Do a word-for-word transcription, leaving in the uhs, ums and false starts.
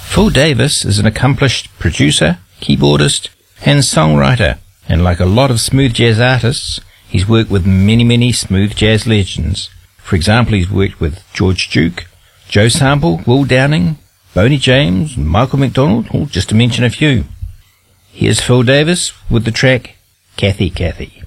Phil Davis is an accomplished producer, keyboardist, and songwriter, and like a lot of smooth jazz artists, he's worked with many, many smooth jazz legends. For example, he's worked with George Duke, Joe Sample, Will Downing, Boney James, Michael McDonald, just to mention a few. Here's Phil Davis with the track Kathy Kathy.